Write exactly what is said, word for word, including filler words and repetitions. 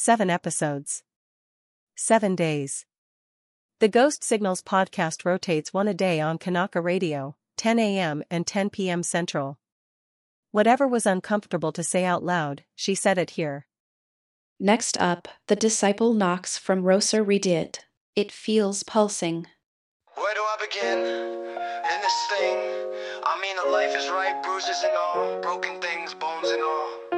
seven episodes. Seven days. The Ghost Signals podcast rotates one a day on Kanaka Radio, ten a m and ten p m Central. Whatever was uncomfortable to say out loud, she said it here. Next up, The Disciple Knocks from Rosa Redid. It feels pulsing. Where do I begin in this thing? I mean, the life is right, bruises and all, broken things, bones and all.